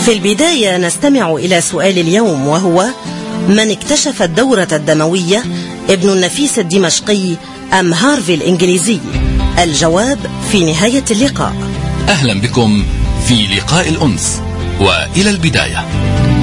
في البداية نستمع إلى سؤال اليوم، وهو: من اكتشف الدورة الدموية؟ ابن النفيس الدمشقي أم هارفي الإنجليزي؟ الجواب في نهاية اللقاء. أهلا بكم في لقاء الأنس، وإلى البداية.